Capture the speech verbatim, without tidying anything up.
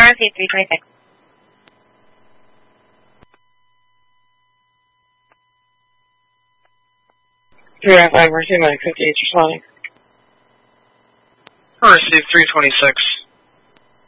received three twenty-six. three oh five, Mercy, Mike fifty-eight responding. Received three twenty-six.